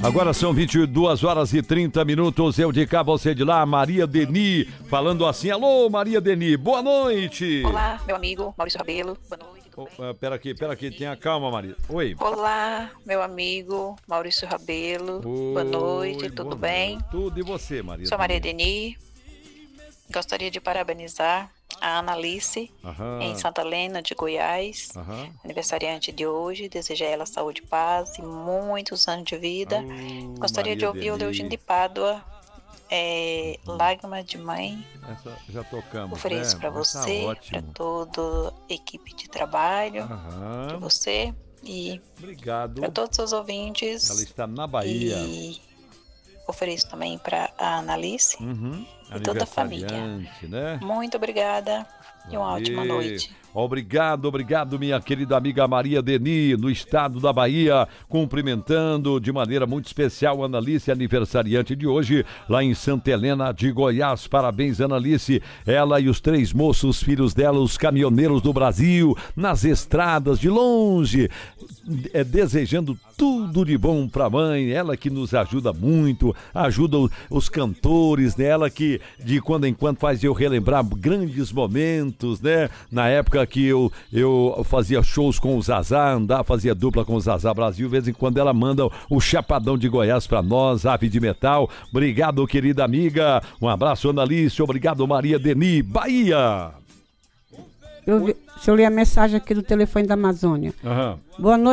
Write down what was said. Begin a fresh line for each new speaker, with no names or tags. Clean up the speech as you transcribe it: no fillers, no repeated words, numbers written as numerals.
Agora são 22 horas e 30 minutos. Eu de cá, você de lá, Maria Deni, falando assim. Alô, Maria Deni, boa noite.
Olá, meu amigo Maurício Rabelo. Boa noite.
Pera aqui, tenha calma, Maria. Oi.
Olá, meu amigo Maurício Rabelo. Boa noite, tudo bem?
Tudo, e você, Maria?
Sou Maria Deni. Gostaria de parabenizar a Analice, em Santa Helena de Goiás, aniversariante de hoje. Desejar a ela saúde e paz e muitos anos de vida. Gostaria de ouvir o Leogino de Pádua, Lágrima de Mãe.
Essa já tocamos.
Ofereço para você, para toda a equipe de trabalho, para você e para todos os seus ouvintes.
Ela está na Bahia.
E ofereço também para a Analice e toda a família.
Né?
Muito obrigada e uma ótima noite.
Obrigado, minha querida amiga Maria Deni, no estado da Bahia, cumprimentando de maneira muito especial a Analice, aniversariante de hoje, lá em Santa Helena de Goiás. Parabéns, Analice, ela e os 3 moços, filhos dela, os caminhoneiros do Brasil, nas estradas de longe, desejando tudo de bom pra mãe, ela que nos ajuda muito, ajuda os cantores, né? Ela que de quando em quando faz eu relembrar grandes momentos, né? Na época que eu fazia shows com o Zazá, fazia dupla com o Zazá Brasil, de vez em quando ela manda o Chapadão de Goiás pra nós, Ave de Metal. Obrigado, querida amiga, um abraço, Analice, obrigado, Maria Deni, Bahia.
Deixa eu ler a mensagem aqui do telefone da Amazônia. Boa noite.